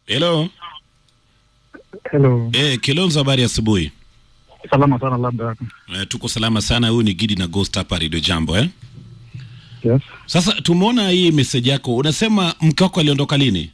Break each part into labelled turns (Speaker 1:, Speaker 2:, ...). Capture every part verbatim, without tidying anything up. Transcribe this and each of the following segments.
Speaker 1: Hello.
Speaker 2: Hello.
Speaker 1: Eh, Kilonzo, habari asubuhi.
Speaker 2: Salama sana labda.
Speaker 1: Eh, tuko salama sana. Huyu ni Gidi na Ghost hapa Radio Jambo eh?
Speaker 2: Yes.
Speaker 1: Sasa tumeona hii message yako. Unasema mke wako aliondoka lini?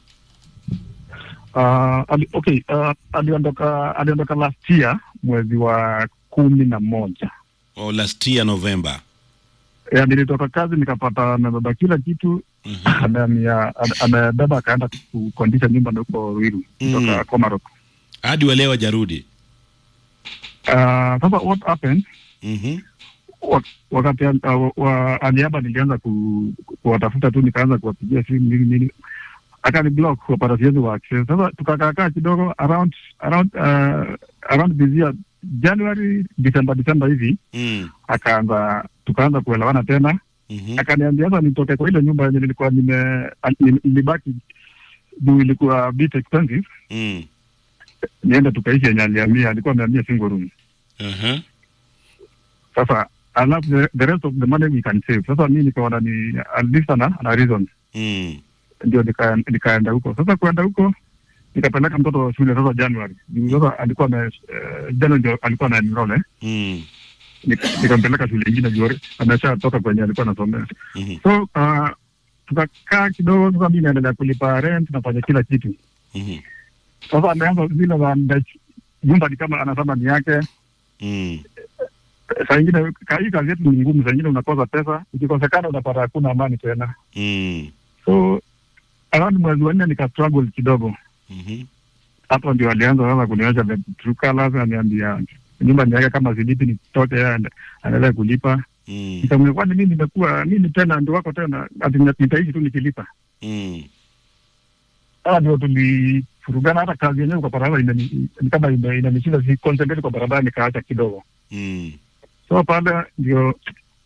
Speaker 2: Uh, ali, okay, uh, aliondoka aliondoka last year mwezi wa kumi na moja.
Speaker 1: Oh, last year November.
Speaker 2: Ya nilitoka kazi nikapata amebeba kila kitu. Mhm. Amemia amebeba akaenda kukondisha nyumba huko Ruiru kutoka
Speaker 1: Mhm.
Speaker 2: Komarok.
Speaker 1: Hadi wale wajarudi.
Speaker 2: Uh, sasa what happened?
Speaker 1: Mhm.
Speaker 2: Wakati uh, wa aliaba nilianza ku, kuwatafuta tu, nikaanza kuwapigia simu nini nini, akani block kwa parasiezi wa access. Sasa tukakaa kidogo around around uh, around this year January December December hivi
Speaker 1: Mm.
Speaker 2: akaanza tukaanza kuelewana tena.
Speaker 1: Mhm.
Speaker 2: Akaniambia sasa nitoke kwa ile nyumba yenye nilikuwa nime nilibaki juu ilikuwa bit expensive.
Speaker 1: Mm.
Speaker 2: Niende tukaishi yenye alihamia, alikuwa amehamia single room.
Speaker 1: Uh-huh.
Speaker 2: Sasa alafu the, the rest of the money we can save. Sasa mimi nikaona ni at least ana ana reason.
Speaker 1: Mm.
Speaker 2: Ndio nika nikaenda huko. Sasa kwenda huko nikapeleka mtoto shule sasa January. Sasa alikuwa na uh, January ndio alikuwa na enroll eh.
Speaker 1: Mm.
Speaker 2: Nikampeleka shule nyingine juu ameshatoka kwenye alikuwa anasomea.
Speaker 1: Mhm.
Speaker 2: So uh, tukakaa kidogo, sasa mimi naendelea kulipa rent, nafanya kila kitu.
Speaker 1: Mhm.
Speaker 2: Sasa ameanza zile za nyumba ni kama anasema ni yake.
Speaker 1: Mm.
Speaker 2: Saa ingine hii kazi yetu ni ngumu, saa ingine unakosa pesa, ukikosekana unapata hakuna amani tena.
Speaker 1: Mm.
Speaker 2: So around mwezi wa nne nika struggle kidogo.
Speaker 1: Mhm.
Speaker 2: Hapo ndio alianza sasa kuniacha the true colors, aniambia nyumba ni yake, kama silipi nitoke, yeye anaendelea kulipa.
Speaker 1: Mm.
Speaker 2: Nikamwambia kwani mimi nimekuwa mimi tena ndio wako tena, ati nitaishi tu nikilipa.
Speaker 1: Mm.
Speaker 2: Ah, ndio tulifurugana, hata kazi yenyewe kwa barabara ina ni kama inanishinda, si concentrate kwa barabara, nikaacha kidogo.
Speaker 1: Mm.
Speaker 2: So pale ndio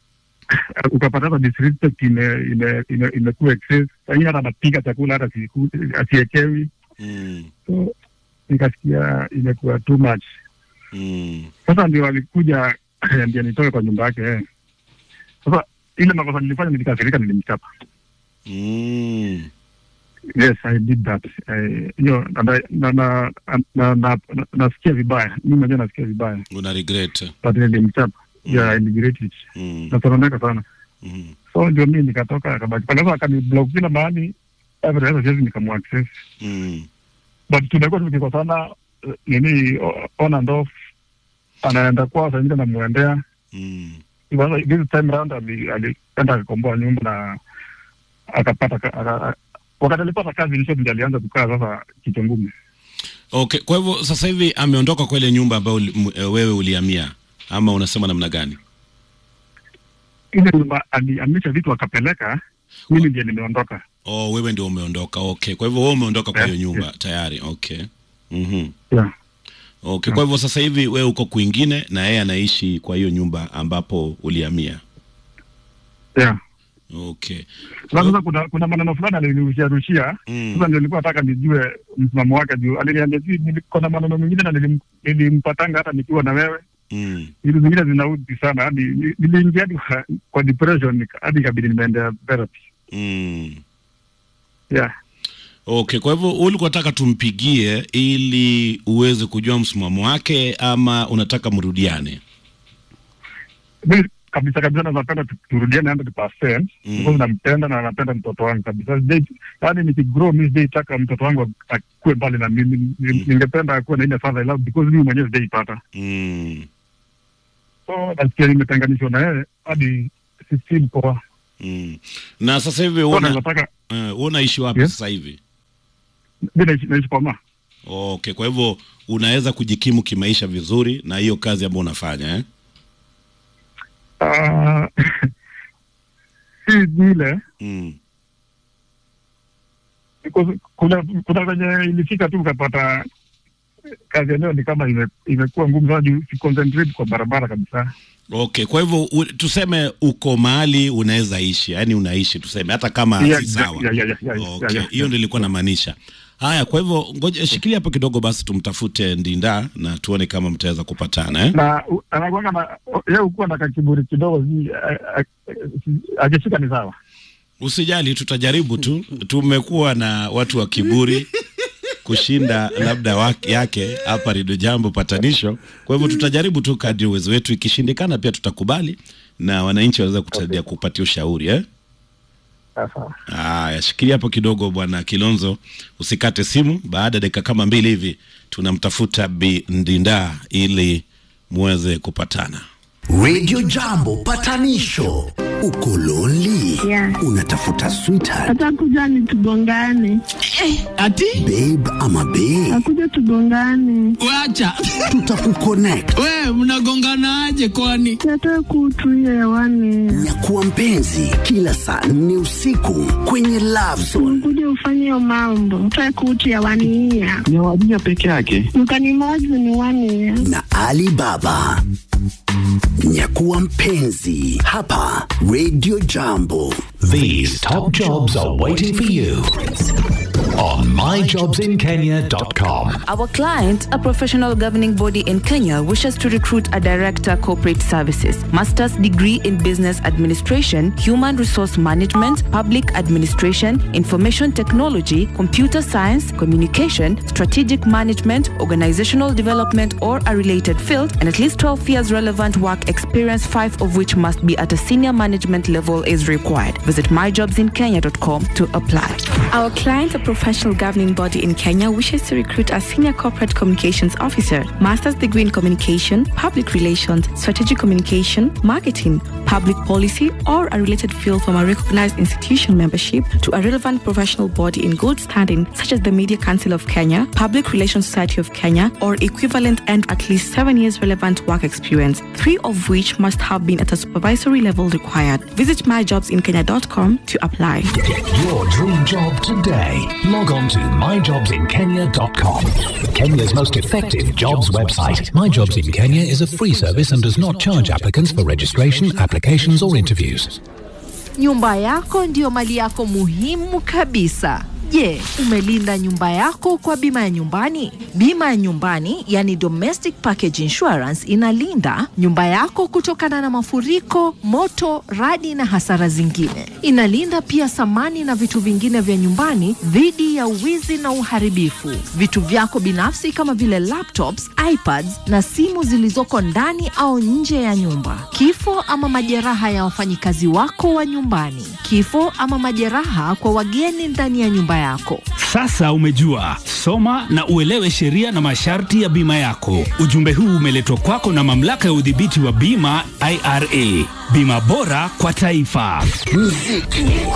Speaker 2: ukapata disrespect ime ime ime imekuwa excess. Sasa hata anapiga chakula hata siku asiekewi.
Speaker 1: Mm.
Speaker 2: So nikasikia imekuwa too much.
Speaker 1: Mm.
Speaker 2: Sasa ndio alikuja ndio nitoke kwa nyumba yake eh. Sasa ile makosa nilifanya, nilikasirika, nilimchapa.
Speaker 1: Mm.
Speaker 2: Yes, I did that. Hiyo na na na na na nasikia vibaya. Mimi mwenyewe nasikia vibaya.
Speaker 1: Una regret.
Speaker 2: But nilimchapa. Yeah, I regret it.
Speaker 1: Mm.
Speaker 2: Natoneka sana.
Speaker 1: Mm.
Speaker 2: So ndio mimi nikatoka, akabaki pale. Sasa akaniblock kila mahali, every other nikamwaccess.
Speaker 1: Mm.
Speaker 2: But tunakuwa tukikosana nini on and off, anaenda kwa saa nyingine namuendea.
Speaker 1: Mm.
Speaker 2: Sasa this time round ali alienda kukomboa nyumba na akapata, wakati alipata kazi nisho ndio alianza kukaa sasa kitu ngumu.
Speaker 1: Okay, kwa hivyo sasa hivi ameondoka kwa ile nyumba ambayo wewe ulihamia, ama unasema namna gani?
Speaker 2: Ile nyumba alihamisha vitu akapeleka, mimi ndiye nimeondoka.
Speaker 1: Oh, wewe ndio umeondoka. Okay. Kwa hivyo wewe umeondoka kwa hiyo
Speaker 2: Yeah,
Speaker 1: nyumba
Speaker 2: yeah.
Speaker 1: tayari. Okay. Mhm.
Speaker 2: Yeah.
Speaker 1: Okay. Kwa hivyo sasa hivi wewe uko kwingine na yeye anaishi kwa hiyo nyumba ambapo ulihamia.
Speaker 2: Yeah.
Speaker 1: Okay.
Speaker 2: Sasa kuna kuna maneno fulani alinirushia rushia.
Speaker 1: Mm.
Speaker 2: Sasa ndio nilikuwa nataka nijue msimamo wake juu. Aliniambia hivi, nilikuwa na maneno mengine na nilim, nilimpatanga hata nikiwa na wewe.
Speaker 1: Mm.
Speaker 2: Hizo zingine zinaudhi sana, hadi niliingia kwa, kwa depression, hadi kabidi nimeenda therapy.
Speaker 1: Mm.
Speaker 2: Yeah.
Speaker 1: Okay, kwa hivyo ulikuwa unataka tumpigie ili uweze kujua msimamo wake, ama unataka mrudiane?
Speaker 2: Mimi kabisa kabisa napenda turudiane one hundred percent.
Speaker 1: Mm.
Speaker 2: Because nampenda na napenda mtoto wangu kabisa. Yaani nikigrow mimi sijataka mtoto wangu akue mbali na mimi. Mm. Ningependa akuwe na ile father love because mimi mwenyewe sijaipata.
Speaker 1: Mm.
Speaker 2: So nasikia nimetenganishwa na yeye hadi sisi poa.
Speaker 1: Mm. Na sasa hivi una
Speaker 2: nataka
Speaker 1: uh, unaishi wapi? Yes. Sasa hivi
Speaker 2: mimi naishi kwa mama.
Speaker 1: Okay, kwa hivyo unaweza kujikimu kimaisha vizuri na hiyo kazi ambayo unafanya eh?
Speaker 2: Ah, uh, si vile.
Speaker 1: Mm.
Speaker 2: Because kuna kuna kwenye ilifika tu ukapata kazi yenyewe ni kama ime, imekuwa ngumu sana, si concentrate kwa barabara kabisa.
Speaker 1: Okay, kwa hivyo u, tuseme uko mahali unaweza ishi, yani unaishi tuseme hata kama
Speaker 2: yeah,
Speaker 1: si sawa.
Speaker 2: Yeah, yeah, yeah, yeah,
Speaker 1: okay,
Speaker 2: yeah, yeah,
Speaker 1: hiyo ndio nilikuwa namaanisha. Haya, kwa hivyo ngoja shikilia hapo kidogo basi tumtafute Ndinda na tuone kama mtaweza kupatana eh.
Speaker 2: Na anakuwa na yeye uko na kakiburi kidogo, akishika ni sawa.
Speaker 1: Usijali, tutajaribu tu. Tumekuwa na watu wa kiburi kushinda labda wake yake hapa Radio Jambo patanisho. Kwa hivyo tutajaribu tu kadri uwezo wetu, ikishindikana pia tutakubali na wananchi waweza kutusaidia kupatia ushauri eh.
Speaker 2: Sawa.
Speaker 1: Ah, shikilia hapo kidogo bwana Kilonzo, usikate simu. Baada ya dakika kama mbili hivi tunamtafuta Bi Ndinda ili muweze kupatana.
Speaker 3: Radio Jambo patanisho. Uko lonely?
Speaker 4: Yeah.
Speaker 3: Unatafuta sweetheart?
Speaker 4: Atakuja ni tugongane.
Speaker 5: Eh, ati?
Speaker 3: Babe ama bae?
Speaker 4: Akuja tugongane.
Speaker 5: Wacha.
Speaker 3: Tutakuconnect.
Speaker 5: We, mnagongana aje kwani?
Speaker 4: Nataka kutuia hewani.
Speaker 3: Nyakuwa mpenzi kila saa nne usiku kwenye Love Zone.
Speaker 4: Kuja ufanye hiyo mambo. Nataka kutuia hewani.
Speaker 2: Ni wajia peke yake.
Speaker 4: Mkanimozi ni wani.
Speaker 3: Na Alibaba. Nyakuwa mpenzi hapa Radio Jambo.
Speaker 6: These top jobs are waiting for you on my jobs in kenya dot com.
Speaker 7: Our client, a professional governing body in Kenya, wishes to recruit a director corporate services, master's degree in business administration, human resource management, public administration, information technology, computer science, communication, strategic management, organizational development or a related field, and at least twelve years relevant work experience, five of which must be at a senior management level is required. Visit my jobs in kenya dot com to apply.
Speaker 8: Our client, a professional governing body in Kenya, wishes to recruit a senior corporate communications officer, master's degree in communication, public relations, strategic communication, marketing, public policy, or a related field from a recognized institution membership to a relevant professional body in good standing, such as the Media Council of Kenya, Public Relations Society of Kenya, or equivalent, and at least seven years relevant work experience, three of which must have been at a supervisory level required. Visit my jobs in kenya dot com to apply.
Speaker 6: Get your dream job today. Log on to my jobs in kenya dot com. Kenya's most effective jobs website. My Jobs in Kenya is a free service and does not charge applicants for registration, applications or interviews.
Speaker 9: Nyumba yako ndio mali yako muhimu kabisa. Je, umelinda nyumba yako kwa bima ya nyumbani? Bima ya nyumbani, yani domestic package insurance, inalinda nyumba yako kutokana na mafuriko, moto, radi na hasara zingine. Inalinda pia samani na vitu vingine vya nyumbani dhidi ya uwizi na uharibifu. Vitu vyako binafsi kama vile laptops, iPads na simu zilizoko ndani au nje ya nyumba. Kifo ama majeraha ya wafanyikazi wako wa nyumbani. Kifo ama majeraha kwa wageni ndani ya nyumba yako.
Speaker 10: Sasa umejua, soma na uelewe sheria na masharti ya bima yako. Ujumbe huu umeletwa kwako na mamlaka ya udhibiti wa bima I R A. Bima bora kwa taifa.
Speaker 3: Muziki